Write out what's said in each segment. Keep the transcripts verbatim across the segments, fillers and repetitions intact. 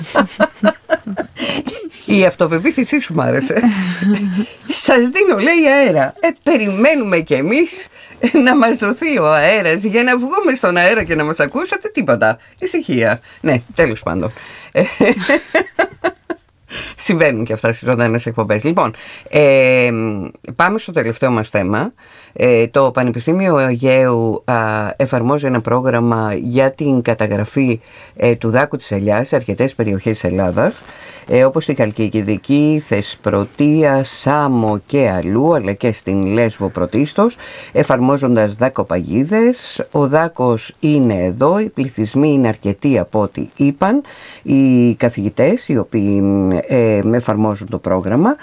Η αυτοπεποίθησή σου μ' άρεσε. Σας δίνω, λέει, αέρα. Ε, περιμένουμε κι εμείς να μας δοθεί ο αέρας για να βγούμε στον αέρα και να μας ακούσετε. Τίποτα. Ησυχία. Ναι, τέλος πάντων. Συμβαίνουν και αυτά στις ζωντανές εκπομπές. Λοιπόν, ε, πάμε στο τελευταίο μας θέμα. Ε, το Πανεπιστήμιο Αιγαίου α, εφαρμόζει ένα πρόγραμμα για την καταγραφή ε, του δάκου της ελιάς σε αρκετές περιοχές της Ελλάδας, ε, όπως στη Χαλκιδική, Θεσπρωτεία, Σάμο και αλλού, αλλά και στην Λέσβο πρωτίστως, εφαρμόζοντας δάκοπαγίδες. Ο δάκος είναι εδώ, οι πληθυσμοί είναι αρκετοί από ό,τι είπαν οι καθηγητές οι οποίοι ε, εφαρμόζουν το πρόγραμμα.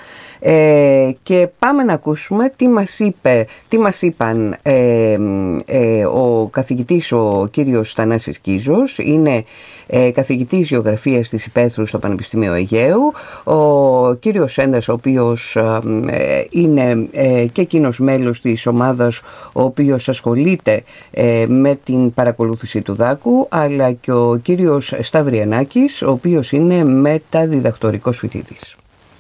Ε, και πάμε να ακούσουμε τι μας είπε, τι μας είπαν ε, ε, ο καθηγητής ο κύριος Θανάσης Κίζος. Είναι ε, καθηγητής γεωγραφίας της Υπέθρου στο Πανεπιστήμιο Αιγαίου. Ο κύριος Σέντας, ο οποίος ε, είναι ε, και εκείνος μέλος της ομάδας ο οποίος ασχολείται ε, με την παρακολούθηση του δάκου, αλλά και ο κύριος Σταυριανάκης, ο οποίος είναι μεταδιδακτορικός φοιτητής.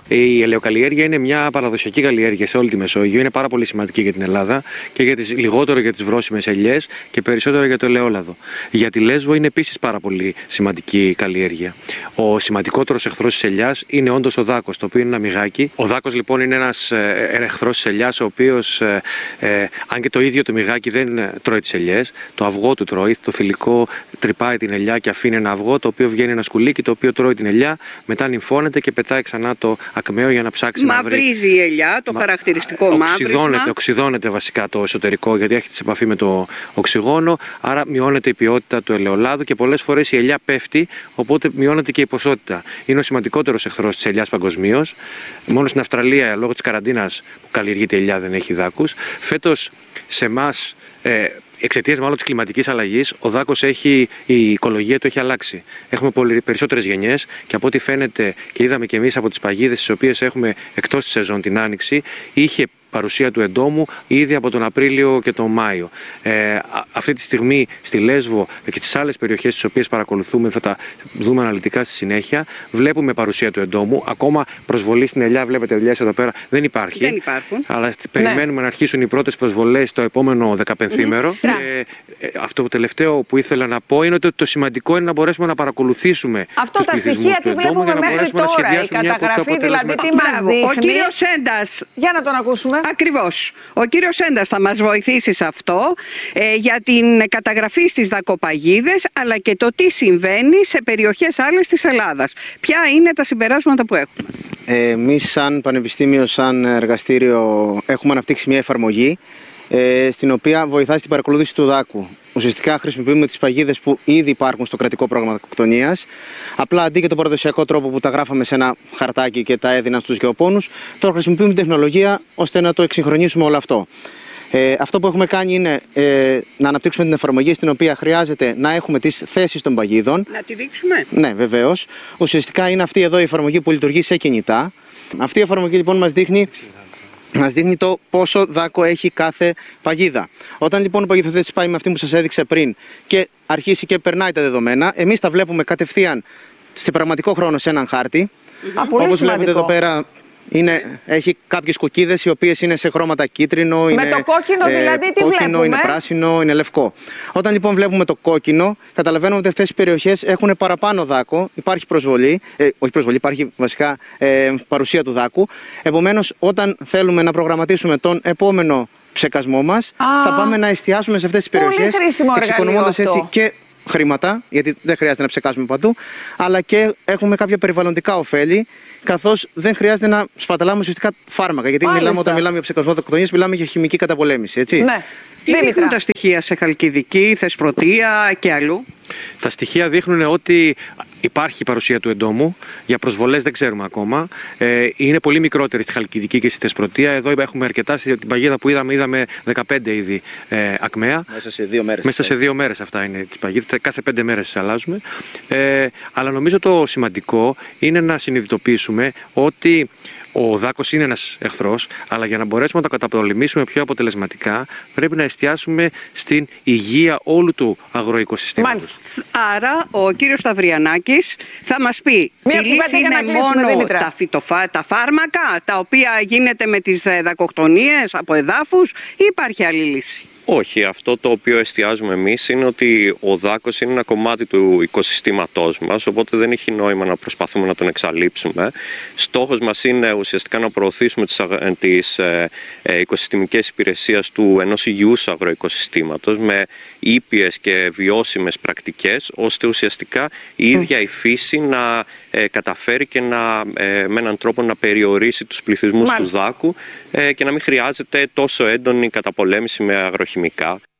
Η ελαιοκαλλιέργεια είναι μια παραδοσιακή καλλιέργεια σε όλη τη Μεσόγειο. Είναι πάρα πολύ σημαντική για την Ελλάδα και για τις, λιγότερο για τις βρώσιμες ελιές και περισσότερο για το ελαιόλαδο. Για τη Λέσβο είναι επίσης πάρα πολύ σημαντική καλλιέργεια. Ο σημαντικότερος εχθρός της ελιάς είναι όντως ο δάκος, το οποίο είναι ένα μυγάκι. Ο δάκος λοιπόν είναι ένας ε, εχθρός της ελιάς, ο οποίος, ε, ε, αν και το ίδιο το μυγάκι δεν τρώει τις ελιές, το αυγό του τρώει, το θηλυκό τρυπάει την ελιά και αφήνει ένα αυγό, το οποίο βγαίνει ένα σκουλίκι, το οποίο τρώει την ελιά, μετά νυμφώνεται και πετάει ξανά το ακμαίο για να ψάξει να βρει. Μαυρίζει η ελιά, το Μα... χαρακτηριστικό οξυδώνεται, μαύρισμα. Οξυδώνεται βασικά το εσωτερικό, γιατί έρχεται σε επαφή με το οξυγόνο, άρα μειώνεται η ποιότητα του ελαιολάδου και πολλές φορές η ελιά πέφτει, οπότε μειώνεται και η ποσότητα. Είναι ο σημαντικότερος εχθρός της ελιάς παγκοσμίως. Μόνο στην Αυστραλία, λόγω της καραντίνας που καλλιεργείται η ελιά, δεν έχει δάκους. Φέτος σε εμάς, ε, εξαιτίας μάλλον της κλιματικής αλλαγής, ο δάκος έχει, η οικολογία του έχει αλλάξει. Έχουμε πολύ περισσότερες γενιές και από ό,τι φαίνεται και είδαμε και εμείς από τις παγίδες τις οποίες έχουμε εκτός της σεζόν την Άνοιξη, είχε παρουσία του εντόμου ήδη από τον Απρίλιο και τον Μάιο. Ε, αυτή τη στιγμή στη Λέσβο και στις άλλες περιοχές τις οποίες παρακολουθούμε, θα τα δούμε αναλυτικά στη συνέχεια, βλέπουμε παρουσία του εντόμου. Ακόμα προσβολή στην ελιά, βλέπετε ελιές εδώ πέρα, δεν υπάρχει. Δεν υπάρχουν. Αλλά περιμένουμε ναι. να αρχίσουν οι πρώτες προσβολές το επόμενο δεκαπενθήμερο. Mm-hmm. Και, ε, αυτό το τελευταίο που ήθελα να πω είναι ότι το σημαντικό είναι να μπορέσουμε να παρακολουθήσουμε αυτό τους τα πληθυσμούς του εντόμου για να μπορέσουμε τώρα, να σχεδιάσουμε μια καταγραφή, δηλαδή τι μας δείχνει. Ο κύριος Σέντας. Για να τον ακούσουμε. Ακριβώς. Ο κύριος Σέντας θα μας βοηθήσει σε αυτό, ε, για την καταγραφή στις δακοπαγίδες, αλλά και το τι συμβαίνει σε περιοχές άλλες της Ελλάδας. Ποια είναι τα συμπεράσματα που έχουμε. Ε, εμείς σαν Πανεπιστήμιο, σαν εργαστήριο, έχουμε αναπτύξει μια εφαρμογή ε, στην οποία βοηθάει στην παρακολούθηση του δάκου. Ουσιαστικά χρησιμοποιούμε τις παγίδες που ήδη υπάρχουν στο κρατικό πρόγραμμα δακοκτονίας. Απλά αντί και τον παραδοσιακό τρόπο που τα γράφαμε σε ένα χαρτάκι και τα έδιναν στους γεωπόνους, τώρα χρησιμοποιούμε την τεχνολογία ώστε να το εξυγχρονίσουμε όλο αυτό. Ε, αυτό που έχουμε κάνει είναι ε, να αναπτύξουμε την εφαρμογή στην οποία χρειάζεται να έχουμε τις θέσεις των παγίδων. Να τη δείξουμε. Ναι, βεβαίως. Ουσιαστικά είναι αυτή εδώ η εφαρμογή που λειτουργεί σε κινητά. Αυτή η εφαρμογή λοιπόν μας δείχνει, μας δείχνει το πόσο δάκο έχει κάθε παγίδα. Όταν λοιπόν ο παγιδοθέτης πάει με αυτή που σας έδειξε πριν και αρχίσει και περνάει τα δεδομένα, εμείς τα βλέπουμε κατευθείαν σε πραγματικό χρόνο σε έναν χάρτη. Mm-hmm. Όπως βλέπετε εδώ πέρα, είναι, έχει κάποιες κουκίδες οι οποίες είναι σε χρώματα κίτρινο, με είναι, το κόκκινο ε, δηλαδή τι κόκκινο, βλέπουμε? Είναι πράσινο, είναι λευκό. Όταν λοιπόν βλέπουμε το κόκκινο, καταλαβαίνουμε ότι αυτές οι περιοχές έχουν παραπάνω δάκο, υπάρχει προσβολή, ε, όχι προσβολή, υπάρχει βασικά ε, παρουσία του δάκου. Επομένως, όταν θέλουμε να προγραμματίσουμε τον επόμενο ψεκασμό μας, Α, θα πάμε να εστιάσουμε σε αυτές τις περιοχές, εξοικονομώντας έτσι και χρήματα, γιατί δεν χρειάζεται να ψεκάσουμε παντού, αλλά και έχουμε κάποια περιβαλλοντικά ωφέλη, καθώς δεν χρειάζεται να σπαταλάμε ουσιαστικά φάρμακα. Γιατί μιλάμε, όταν μιλάμε για ψεκασμό δακοκτονίας, μιλάμε για χημική καταπολέμηση. Έτσι. Ναι. Τι δείχνουν τα στοιχεία σε Χαλκιδική, Θεσπρωτεία και αλλού? Τα στοιχεία δείχνουν ότι υπάρχει παρουσία του εντόμου. Για προσβολές δεν ξέρουμε ακόμα. Ε, είναι πολύ μικρότερη στη Χαλκιδική και στη Θεσπρωτεία. Εδώ έχουμε αρκετά. Στην παγίδα που είδαμε, είδαμε δεκαπέντε είδη ε, ακμαία. Μέσα σε δύο μέρες. Μέσα σε δύο μέρες αυτά είναι τις παγίδες. Κάθε πέντε μέρες τις αλλάζουμε. Ε, αλλά νομίζω το σημαντικό είναι να συνειδητοποιήσουμε ότι Ο δάκος είναι ένας εχθρός, αλλά για να μπορέσουμε να το καταπολεμήσουμε πιο αποτελεσματικά, πρέπει να εστιάσουμε στην υγεία όλου του αγροοικοσυστήματος. Άρα, ο κύριος Σταυριανάκης θα μας πει, Μία η λύση είναι μόνο τα, φυτοφά, τα φάρμακα, τα οποία γίνεται με τις δακοκτονίες από εδάφους, ή υπάρχει άλλη λύση? Όχι, αυτό το οποίο εστιάζουμε εμείς είναι ότι ο δάκος είναι ένα κομμάτι του οικοσυστήματός μας, οπότε δεν έχει νόημα να προσπαθούμε να τον εξαλείψουμε. Στόχος μας είναι ουσιαστικά να προωθήσουμε τις, τις ε, ε, οικοσυστημικές υπηρεσίες του ενός υγιούς αγροοικοσυστήματος με ήπιες και βιώσιμες πρακτικές, ώστε ουσιαστικά η ίδια η φύση να ε, καταφέρει και να, ε, με έναν τρόπο να περιορίσει τους πληθυσμούς Μάλιστα. του δάκου ε, και να μην χρειάζεται τόσο έντονη καταπολέμηση με αγροχημικά.